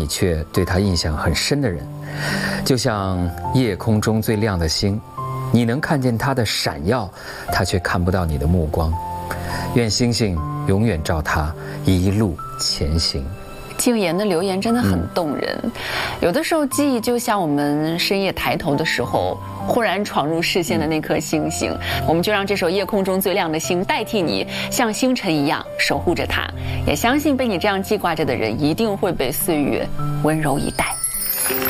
你却对他印象很深的人。就像夜空中最亮的星，你能看见它的闪耀，它却看不到你的目光。愿星星永远照他一路前行。 静言的留言真的很动人。有的时候记忆就像我们深夜抬头的时候忽然闯入视线的那颗星星，我们就让这首夜空中最亮的星代替你，像星辰一样守护着它，也相信被你这样记挂着的人一定会被岁月温柔以待。